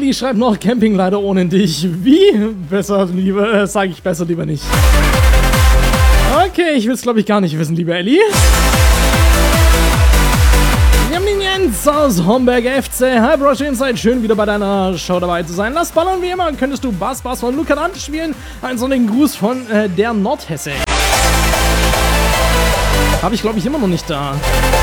Ellie schreibt noch, Camping leider ohne dich. Wie? Besser lieber, sage ich besser lieber nicht. Okay, ich will es glaube ich gar nicht wissen, liebe Ellie. Jens aus Homberg FC. Hi Brosh Inside, schön wieder bei deiner Show dabei zu sein. Lass ballern wie immer. Könntest du Bass von Luca Dante spielen? Einen sonnigen Gruß von der Nordhesse. Habe ich glaube ich immer noch nicht da.